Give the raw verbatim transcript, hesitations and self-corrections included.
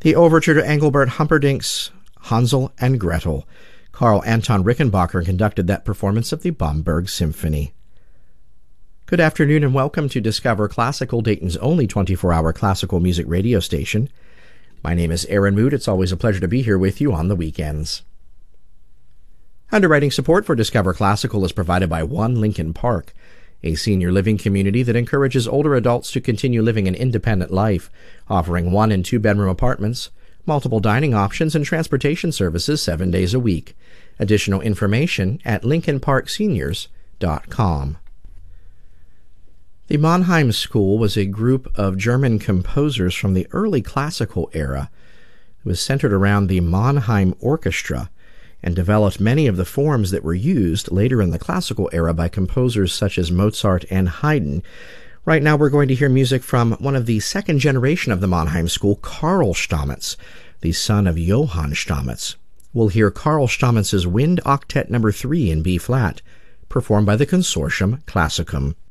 The overture to Engelbert Humperdinck's Hansel and Gretel. Carl Anton Rickenbacker conducted that performance of the Bamberg Symphony. Good afternoon and welcome to Discover Classical, Dayton's only twenty-four hour classical music radio station. My name is Aaron Mood. It's always a pleasure to be here with you on the weekends. Underwriting support for Discover Classical is provided by One Lincoln Park, a senior living community that encourages older adults to continue living an independent life, offering one and two bedroom apartments, multiple dining options, and transportation services seven days a week. Additional information at lincoln park seniors dot com. The Mannheim School was a group of German composers from the early classical era. It was centered around the Mannheim Orchestra and developed many of the forms that were used later in the classical era by composers such as Mozart and Haydn. Right now we're going to hear music from one of the second generation of the Mannheim School, Karl Stamitz, the son of Johann Stamitz. We'll hear Karl Stamitz's Wind Octet number three in B-flat, performed by the Consortium Classicum.